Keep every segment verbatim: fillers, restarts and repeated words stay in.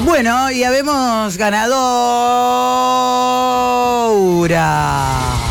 Bueno, y habemos ganadora.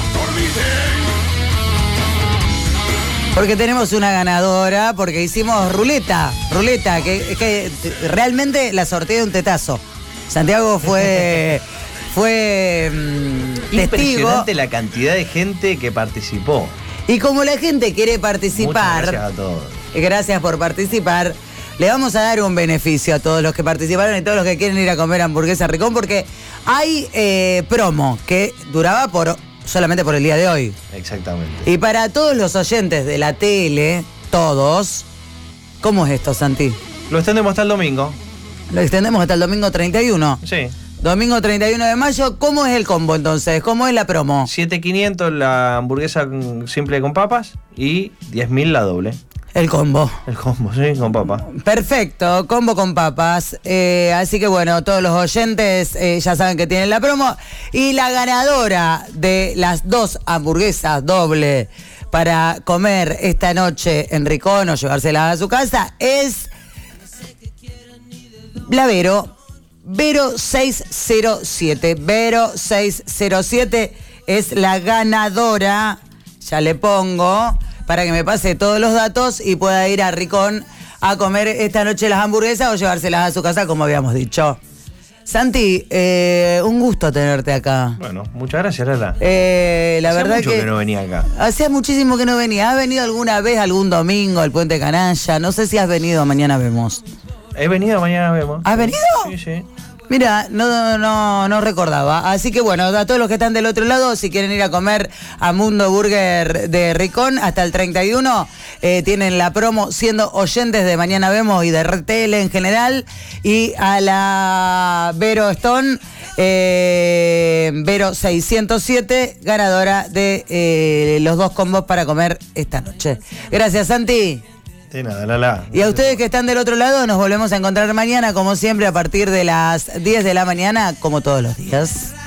Porque tenemos una ganadora, porque hicimos ruleta, ruleta, que, que realmente la sorteé de un tetazo. Santiago fue, fue mmm, testigo. Impresionante la cantidad de gente que participó. Y como la gente quiere participar, muchas gracias a todos. Gracias por participar. Le vamos a dar un beneficio a todos los que participaron y todos los que quieren ir a comer hamburguesa Ricón, porque hay eh, promo que duraba por solamente por el día de hoy. Exactamente. Y para todos los oyentes de la tele, todos, ¿cómo es esto, Santi? Lo extendemos hasta el domingo. Lo extendemos hasta el domingo treinta y uno. Sí. Domingo treinta y uno de mayo. ¿Cómo es el combo entonces? ¿Cómo es la promo? siete mil quinientos la hamburguesa simple con papas y diez mil la doble. El combo. El combo, sí, con papas. Perfecto, combo con papas. Eh, así que bueno, todos los oyentes eh, ya saben que tienen la promo. Y la ganadora de las dos hamburguesas doble para comer esta noche en Ricón o llevárselas a su casa es la Vero. Vero seis cero siete. Vero seis cero siete es la ganadora. Ya le pongo para que me pase todos los datos y pueda ir a Ricón a comer esta noche las hamburguesas o llevárselas a su casa, como habíamos dicho. Santi, eh, un gusto tenerte acá. Bueno, muchas gracias, Lala. Eh, la Hacía verdad mucho que, que no venía acá. Hacía muchísimo que no venía. ¿Has venido alguna vez, algún domingo, al Puente Canalla? No sé si has venido, mañana vemos. He venido, mañana vemos. ¿Has venido? Sí, sí. Mira, no, no, no recordaba. Así que bueno, a todos los que están del otro lado, si quieren ir a comer a Mundo Burger de Ricón hasta el treinta y uno, eh, tienen la promo siendo oyentes de Mañana Vemos y de R T L en general. Y a la Vero Stone, eh, Vero seiscientos siete, ganadora de eh, los dos combos para comer esta noche. Gracias, Santi. De nada, Lala. Y a ustedes que están del otro lado, nos volvemos a encontrar mañana, como siempre, a partir de las diez de la mañana, como todos los días.